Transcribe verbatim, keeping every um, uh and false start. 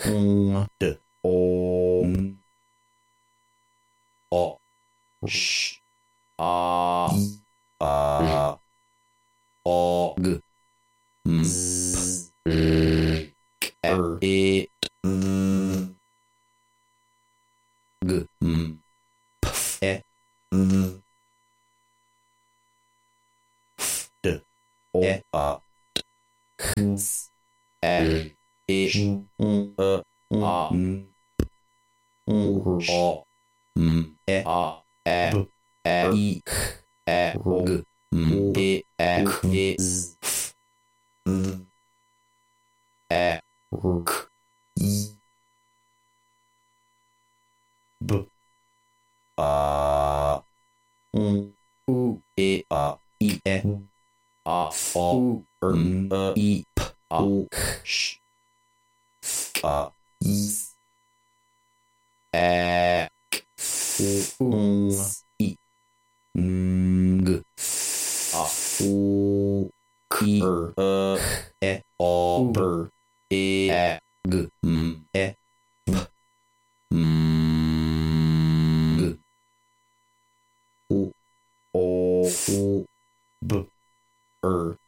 ng, d, o, n, o, sh, a, a, o, g, m, p, r, e, n, g, m, p, e, n, f, d, o, a, k, s, e, e, n, e, a, n, p, o, m, e, a, e, b, e, i, k, e, o, g, m, e, e, k, e, z, f, n, e, r, k, i, b, a, n, u, e, a, i, e, a, o, r, n, e, i, p, a, k, sh, f, a, i, s, e, k, f, u, s, i, n, g, a, u, k, r, e, e, o, b, e, e, g, m, e, p, m, g, u, o, u, b, r,